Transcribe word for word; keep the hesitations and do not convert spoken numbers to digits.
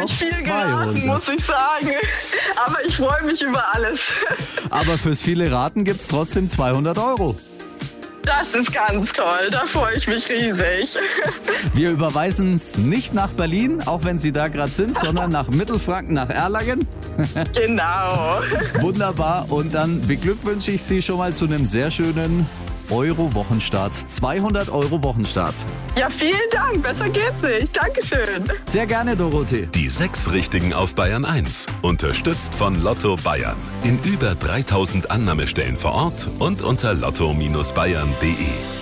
habe ich viel geraten, muss ich sagen. Aber ich freue mich über alles. Aber fürs viele Raten gibt es trotzdem zweihundert Euro. Das ist ganz toll, da freue ich mich riesig. Wir überweisen es nicht nach Berlin, auch wenn Sie da gerade sind, sondern nach Mittelfranken, nach Erlangen. Genau. Wunderbar. Und dann beglückwünsche ich Sie schon mal zu einem sehr schönen Euro-Wochenstart. zweihundert Euro Wochenstart. Ja, vielen Dank. Besser geht's nicht. Dankeschön. Sehr gerne, Dorothee. Die sechs Richtigen auf Bayern eins. Unterstützt von Lotto Bayern. In über dreitausend Annahmestellen vor Ort und unter lotto Bindestrich bayern punkt de.